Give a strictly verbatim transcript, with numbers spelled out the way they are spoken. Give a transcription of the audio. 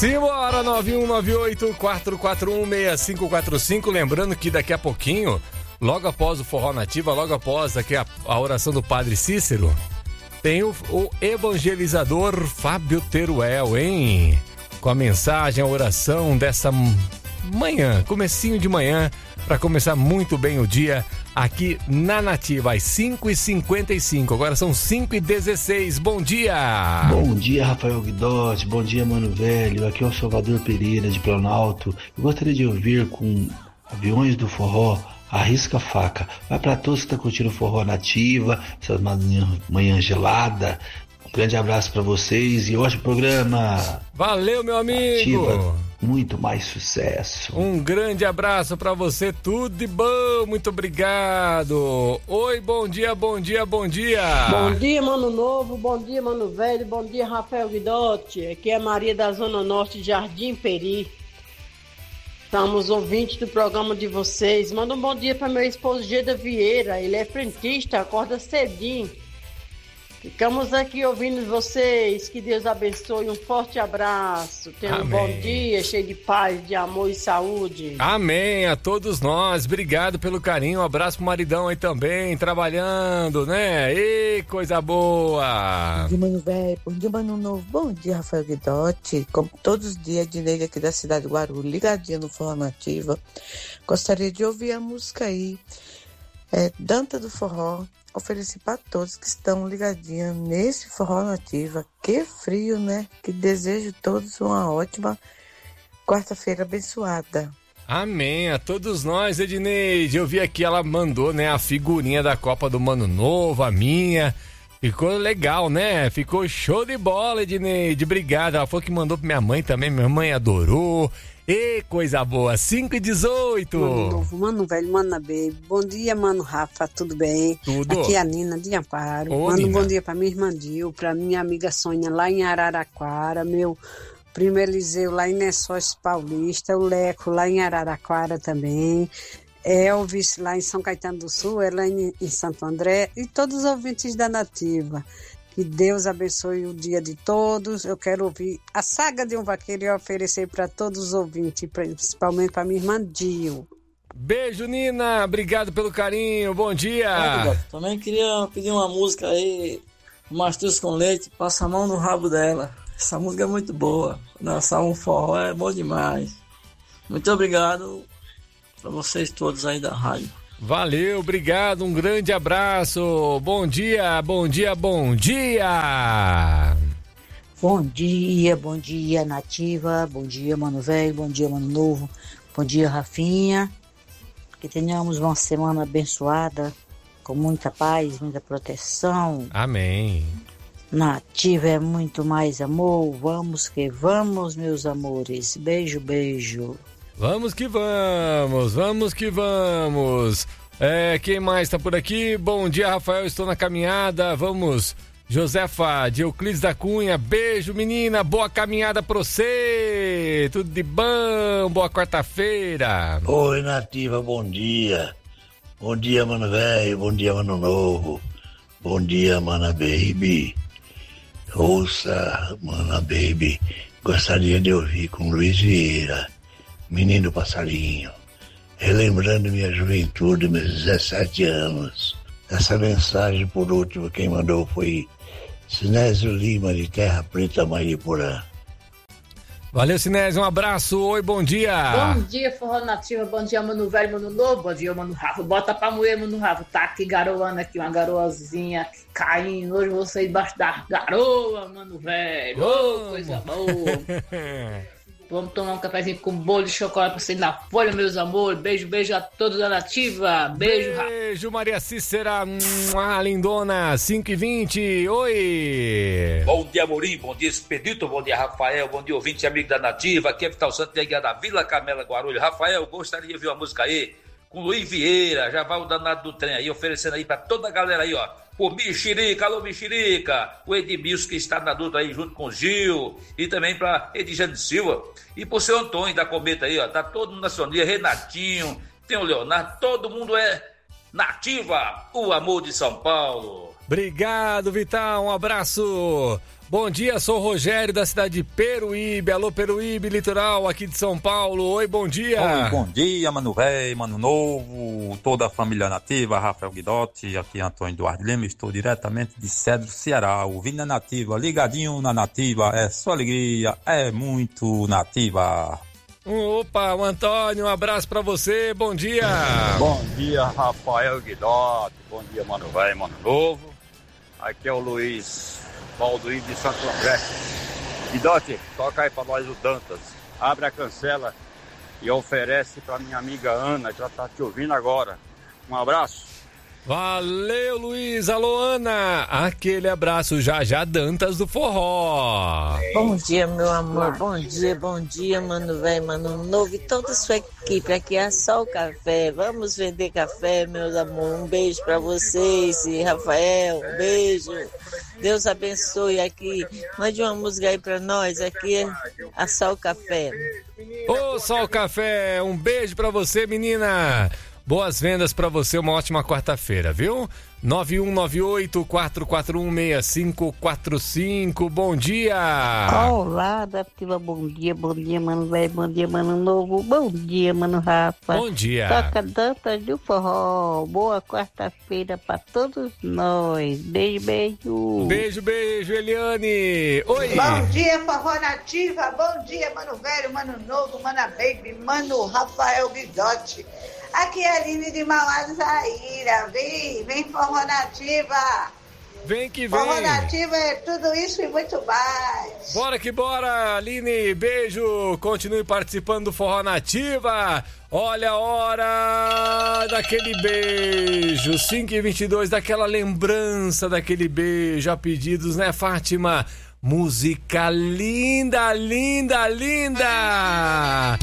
Simbora, nove um nove oito, quatro quatro um, seis cinco quatro cinco. Lembrando que daqui a pouquinho, logo após o Forró Nativa, logo após aqui a, a oração do Padre Cícero, tem o, o evangelizador Fábio Teruel, hein? Com a mensagem, a oração dessa manhã, comecinho de manhã, para começar muito bem o dia aqui na Nativa, às cinco e cinquenta e cinco. Agora são cinco e dezesseis. Bom dia! Bom dia, Rafael Guidotti. Bom dia, Mano Velho. Aqui é o Salvador Pereira, de Planalto. Eu gostaria de ouvir com Aviões do Forró, Arrisca a Faca. Vai para todos que estão curtindo o Forró Nativa, essas manhãs manhã gelada. Um grande abraço para vocês e ótimo programa. Valeu, meu amigo! Nativa, muito mais sucesso. Um grande abraço pra você, tudo de bom, muito obrigado. Oi, bom dia, bom dia, bom dia. Bom dia, Mano Novo, bom dia, Mano Velho, bom dia, Rafael Guidotti. Aqui é a Maria da Zona Norte de Jardim Peri. Estamos ouvintes do programa de vocês. Manda um bom dia para meu esposo Geda Vieira, ele é frentista, acorda cedinho. Ficamos aqui ouvindo vocês, que Deus abençoe, um forte abraço, tenha um bom dia, cheio de paz, de amor e saúde. Amém, a todos nós, obrigado pelo carinho, um abraço pro maridão aí também, trabalhando, né? Ei, coisa boa! Bom dia, Mano Velho, bom dia, Mano Novo, bom dia, Rafael Guidotti, como todos os dias, de Neide aqui da cidade de Guarulhos, ligadinha no Forró Nativa, gostaria de ouvir a música aí, é Danta do Forró. Ofereci para todos que estão ligadinhos nesse Forró Nativa. Que frio, né? Que desejo a todos uma ótima quarta-feira abençoada. Amém, a todos nós, Edneide. Eu vi aqui, ela mandou, né, a figurinha da Copa do Mano Novo, a minha. Ficou legal, né? Ficou show de bola, Edneide. Obrigado. Ela falou que mandou pra minha mãe também. Minha mãe adorou. E coisa boa, cinco e dezoito. Mano Novo, Mano Velho, Mano Baby. Bom dia, Mano Rafa, tudo bem? Tudo. Aqui é a Nina de Amparo. Ô, Manda um Nina. bom dia pra minha irmã Dil, pra minha amiga Sônia lá em Araraquara, meu primo Eliseu lá em Lençóis Paulista, o Leco lá em Araraquara também, Elvis lá em São Caetano do Sul, Elaine em Santo André e todos os ouvintes da Nativa. Que Deus abençoe o dia de todos. Eu quero ouvir a Saga de um Vaqueiro e oferecer para todos os ouvintes, principalmente para minha irmã Dio. Beijo, Nina. Obrigado pelo carinho. Bom dia. Ah, também queria pedir uma música aí, Mastruz com Leite, Passa a Mão no Rabo Dela. Essa música é muito boa. Dançar um forró é bom demais. Muito obrigado para vocês todos aí da rádio. Valeu, obrigado, um grande abraço. Bom dia, bom dia, bom dia. Bom dia, bom dia, Nativa. Bom dia, Mano Velho. Bom dia, Mano Novo. Bom dia, Rafinha. Que tenhamos uma semana abençoada, com muita paz, muita proteção. Amém. Nativa é muito mais amor. Vamos que vamos, meus amores. Beijo, beijo. Vamos que vamos, vamos que vamos. É, quem mais tá por aqui? Bom dia, Rafael, estou na caminhada. Vamos, Josefa de Euclides da Cunha. Beijo, menina, boa caminhada pra você. Tudo de bom, boa quarta-feira. Oi, Nativa, bom dia. Bom dia, Mano Velho, bom dia, Mano Novo. Bom dia, Mana Baby. Ouça, Mana Baby. Gostaria de ouvir com Luiz Vieira, Menino Passarinho, relembrando minha juventude, meus dezessete anos. Essa mensagem, por último, quem mandou foi Sinésio Lima, de Terra Preta, Mariporã. Valeu, Sinésio, um abraço. Oi, bom dia. Bom dia, Forró Nativa. Bom dia, Mano Velho, Mano Novo. Bom dia, Mano Rafa. Bota pra moer, Mano Rafa. Tá aqui garoando aqui, uma garoazinha caindo. Hoje você embaixo da garoa, Mano Velho. Ô, oh, coisa boa. Vamos tomar um cafezinho com bolo de chocolate pra você na folha, meus amores. Beijo, beijo a todos da Nativa. Beijo, Rafa. Beijo, Maria Cícera, uma lindona, cinco e vinte. Oi. Bom dia, Amorim. Bom dia, Expedito. Bom dia, Rafael. Bom dia, ouvinte e amigo da Nativa. Aqui é Vital Santos, da Vila Camela, Guarulhos. Rafael, gostaria de ouvir uma música aí com Luiz Vieira. Já vai o danado do trem aí, oferecendo aí pra toda a galera aí, ó. O Mexerica, alô Mexerica, o Edmilson que está na luta aí junto com o Gil, e também para Edjane Silva, e pro seu Antônio da Cometa aí, ó, tá todo mundo na sonia, Renatinho, tem o Leonardo, todo mundo é Nativa, o amor de São Paulo. Obrigado, Vital, um abraço. Bom dia, sou o Rogério da cidade de Peruíbe. Alô, Peruíbe, litoral aqui de São Paulo. Oi, bom dia. Oi, bom dia, Mano Véi, Mano Novo, toda a família nativa, Rafael Guidotti, aqui Antônio Eduardo Lima, estou diretamente de Cedro, Ceará, ouvindo a Nativa, ligadinho na Nativa, é só alegria, é muito Nativa. Opa, o Antônio, um abraço pra você, bom dia. Bom dia, Rafael Guidotti, bom dia, Mano Véi, Mano Novo. Aqui é o Luiz Balduí de Santo André. Guidotti, toca aí pra nós o Dantas. Abre a cancela e oferece pra minha amiga Ana, que ela tá te ouvindo agora. Um abraço. Valeu, Luiz. Alô, Ana. Aquele abraço, já já Dantas do Forró. Bom dia, meu amor. Bom dia, bom dia, Mano Velho, Mano Novo e toda a sua equipe. Aqui é só o café. Vamos vender café, meus amores. Um beijo pra vocês. E Rafael, um beijo. Deus abençoe aqui. Mande uma música aí pra nós. Aqui é a Só o Café. Ô, Só o Café. Um beijo pra você, menina. Boas vendas pra você, uma ótima quarta-feira, viu? nove um nove oito, quatro quatro um, seis cinco quatro cinco, bom dia! Olá, Nativa, bom dia, bom dia, Mano Velho, bom dia, Mano Novo, bom dia, Mano Rafa. Bom dia! Toca Dantas do Forró, boa quarta-feira pra todos nós, beijo, beijo! Beijo, beijo, Eliane! Oi! Bom dia, Forró Nativa, bom dia, Mano Velho, Mano Novo, Mana Baby, Mano Rafael Guidotti. Aqui é a Aline de Mauá Zaira. Vem, vem Forró Nativa. Vem que vem. Forró Nativa é tudo isso e muito mais. Bora que bora, Aline. Beijo. Continue participando do Forró Nativa. Olha a hora daquele beijo. cinco e vinte e dois, daquela lembrança daquele beijo. A pedidos, né, Fátima? Música linda, linda, linda.